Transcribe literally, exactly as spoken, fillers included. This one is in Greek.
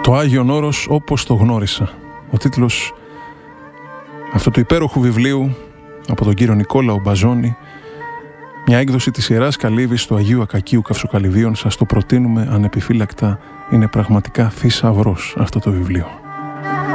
Το Άγιον Όρος όπως το γνώρισα. Ο τίτλος αυτού του υπέροχου βιβλίου από τον κύριο Νικόλαο Μπαζόνη, μια έκδοση της Ιεράς Καλύβης του Αγίου Ακακίου Καυσοκαλυβίων. Σας το προτείνουμε ανεπιφύλακτα. Είναι πραγματικά θησαυρός αυτό το βιβλίο.